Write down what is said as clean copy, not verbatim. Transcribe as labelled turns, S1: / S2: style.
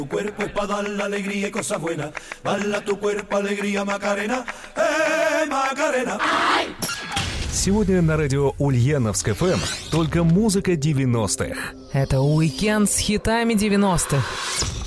S1: Tu cuerpo es para dar la alegría y cosas buenas. Bala tu cuerpo, alegría, Macarena. Macarena.
S2: Сегодня на радио Ульяновск ФМ только музыка 90-х.
S3: Это уикенд с хитами 90-х.